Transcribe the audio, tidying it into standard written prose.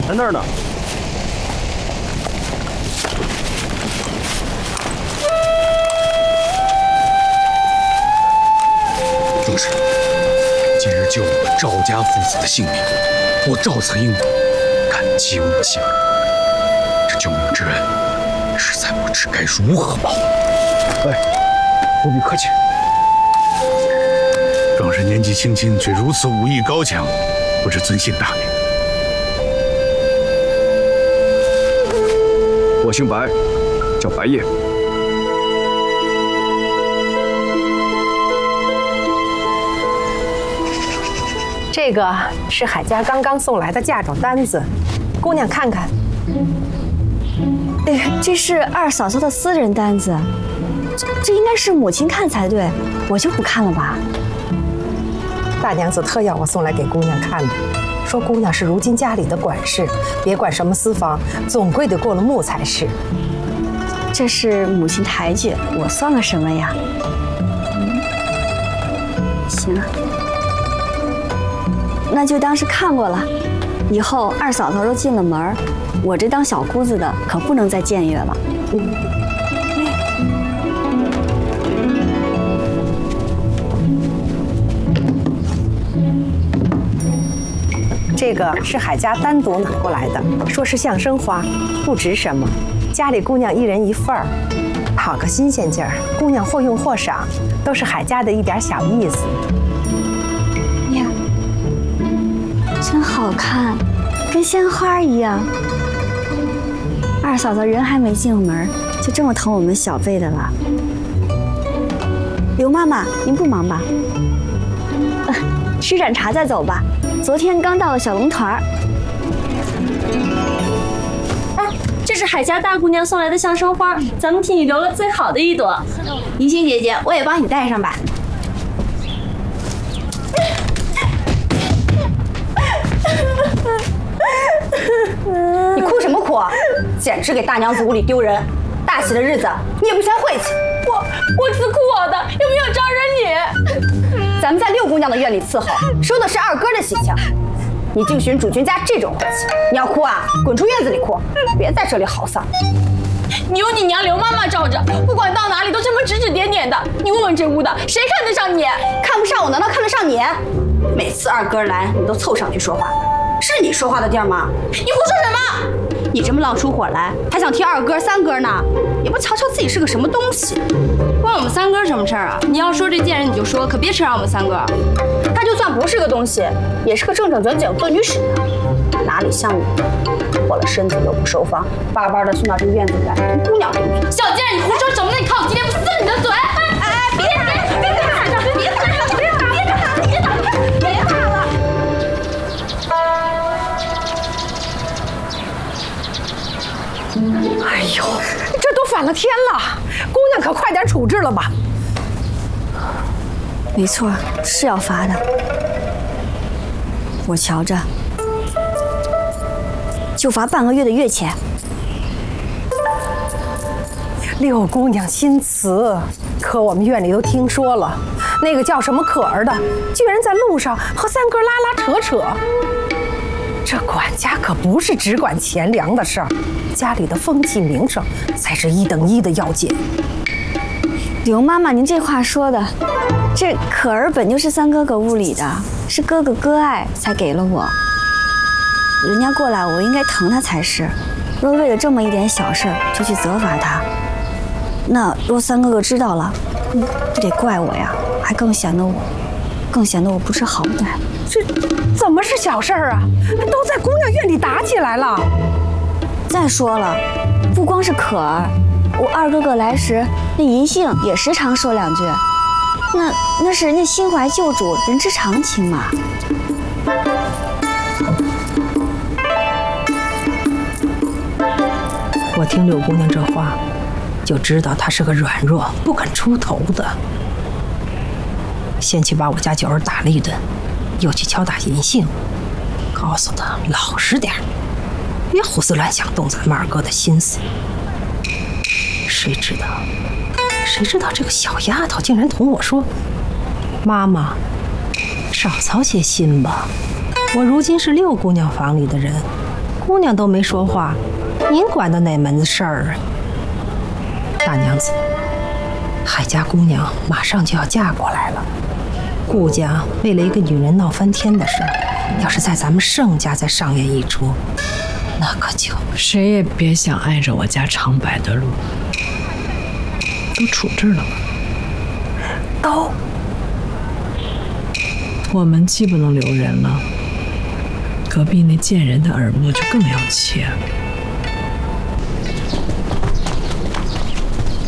在那儿呢。 正是，今日救了赵家父子的性命，我赵策应感激无尽。这救命之恩，实在不知该如何报。 不必客气。 壮士年纪轻轻，却如此武艺高强，不知尊姓大名？ 我姓白，叫白夜。 这个是海家刚刚送来的嫁妆单子，姑娘看看。 哎，这是二嫂嫂的私人单子，这应该是母亲看才对，我就不看了吧。 大娘子特要我送来给姑娘看的，说姑娘是如今家里的管事，别管什么私房，总归得过了目才是。 这是母亲抬举，我算了什么呀？行啊，那就当是看过了。以后二嫂嫂都进了门，我这当小姑子的可不能再僭越了。 这个是海家单独拿过来的，说是象声花，不值什么，家里姑娘一人一份儿，讨个新鲜劲儿，姑娘或用或赏，都是海家的一点小意思。 呀，真好看，跟鲜花一样。二嫂子人还没进门，就这么疼我们小辈的了。刘妈妈，您不忙吧？吃盏茶再走吧。昨天刚到了小龙团儿。 哎，这是海家大姑娘送来的象声花，咱们替你留了最好的一朵。 银杏姐姐，我也帮你带上吧。你哭什么哭？简直给大娘子屋里丢人！大喜的日子你也不嫌晦气。 我自哭我的，又没有招惹你。 咱们在六姑娘的院里伺候，收的是二哥的喜庆。你竟寻主君家这种晦气，你要哭啊，滚出院子里哭，别在这里嚎丧。 你有你娘刘妈妈罩着，不管到哪里都这么指指点点的。你问问这屋的，谁看得上你？ 看不上我，难道看得上你？每次二哥来，你都凑上去说话，是你说话的地儿吗？ 你胡说什么？ 你这么浪出火来，还想替二哥三哥呢？也不瞧瞧自己是个什么东西。 关我们三哥什么事儿啊？你要说这贱人你就说，可别扯上我们三哥。 他就算不是个东西，也是个正正经经做女使的，哪里像你，破了身子又不收房，巴巴的送到这个院子里来跟姑娘顶嘴。 小贱人，你胡说什么呢？你看我今天不撕你的嘴！别打了！别打了！别打了！别打了！别打了！别打了！ 哎呦，这都反了天了，姑娘可快点处置了吧。 没错，是要罚的。我瞧着，就罚半个月的月钱。 六姑娘心慈，可我们院里都听说了，那个叫什么可儿的，居然在路上和三哥拉拉扯扯。这管家可不是只管钱粮的事儿，家里的风气名声才是一等一的要紧。 刘妈妈，您这话说的，这可儿本就是三哥哥屋里的，是哥哥割爱才给了我。人家过来，我应该疼他才是。若为了这么一点小事就去责罚他，那若三哥哥知道了，不得怪我呀，还更显得我不知好歹。 这怎么是小事儿啊？都在姑娘院里打起来了。 再说了，不光是可儿，我二哥哥来时，那银杏也时常说两句。那是人家心怀救主，人之常情嘛。 我听六姑娘这话，就知道她是个软弱不肯出头的。先去把我家九儿打了一顿，又去敲打银杏，告诉她老实点，别胡思乱想，动咱们二哥的心思。谁知道这个小丫头竟然同我说：“妈妈，少操些心吧，我如今是六姑娘房里的人， 姑娘都没说话，您管的哪门子事儿啊？大娘子，海家姑娘马上就要嫁过来了，顾家为了一个女人闹翻天的事儿，要是在咱们盛家再上演一出，那可就…… 谁也别想挨着我家长白的路。都处置了吗？ 都。 我们既不能留人了，隔壁那贱人的耳目就更要切了。